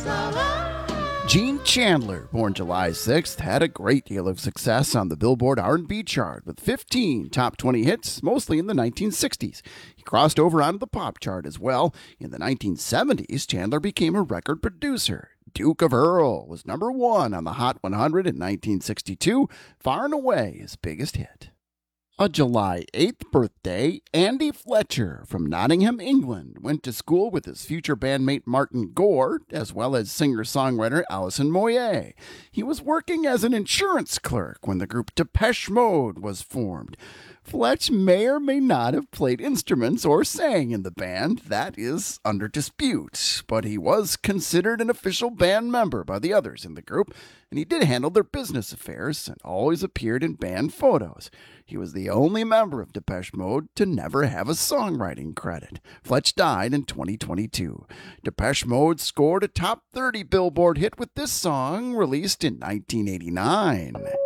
Gene Chandler, born July 6th, had a great deal of success on the Billboard R&B chart with 15 top 20 hits, mostly in the 1960s. He crossed over onto the pop chart as well. In the 1970s, Chandler became a record producer. Duke of Earl was number 1 on the Hot 100 in 1962, far and away his biggest hit. A July 8th birthday, Andy Fletcher from Nottingham, England, went to school with his future bandmate Martin Gore, as well as singer-songwriter Alison Moyet. He was working as an insurance clerk when the group Depeche Mode was formed. Fletch may or may not have played instruments or sang in the band. That is under dispute, but he was considered an official band member by the others in the group, and he did handle their business affairs and always appeared in band photos. He was the only member of Depeche Mode to never have a songwriting credit. Fletch died in 2022. Depeche Mode scored a top 30 Billboard hit with this song, released in 1989.